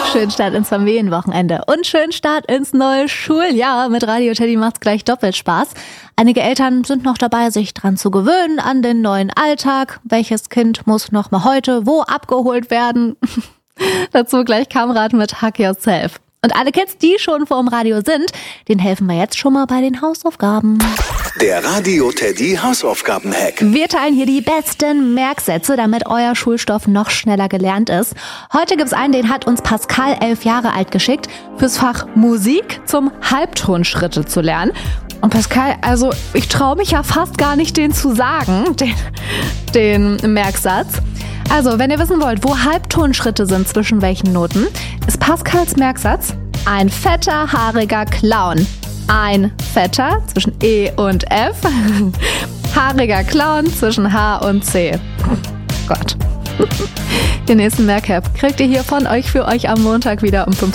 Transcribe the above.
Schönen Start ins Familienwochenende und schönen Start ins neue Schuljahr. Mit Radio Teddy macht's gleich doppelt Spaß. Einige Eltern sind noch dabei, sich dran zu gewöhnen an den neuen Alltag. Welches Kind muss noch mal heute wo abgeholt werden? Dazu gleich Kamerad mit Hack Yourself. Und alle Kids, die schon vorm Radio sind, denen helfen wir jetzt schon mal bei den Hausaufgaben. Der Radio Teddy Hausaufgaben-Hack. Wir teilen hier die besten Merksätze, damit euer Schulstoff noch schneller gelernt ist. Heute gibt's einen, den hat uns Pascal 11 Jahre alt geschickt, fürs Fach Musik zum Halbtonschritte zu lernen. Und Pascal, also ich traue mich ja fast gar nicht, den zu sagen, den Merksatz. Also, wenn ihr wissen wollt, wo Halbtonschritte sind zwischen welchen Noten, ist Pascals Merksatz ein fetter, haariger Clown. Ein fetter zwischen E und F, haariger Clown zwischen H und C. Gott. Den nächsten Merkhab kriegt ihr hier von euch für euch am Montag wieder um 5